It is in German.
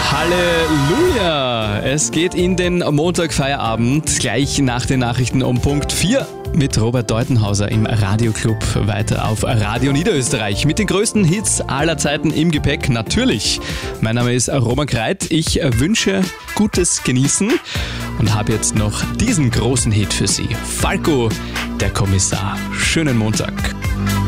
Halleluja! Es geht in den Montagfeierabend gleich nach den Nachrichten um Punkt 4 mit Robert Deutenhauser im Radioclub weiter auf Radio Niederösterreich mit den größten Hits aller Zeiten im Gepäck, natürlich. Mein Name ist Roman Kreit, ich wünsche gutes Genießen und habe jetzt noch diesen großen Hit für Sie. Falco, der Kommissar. Schönen Montag.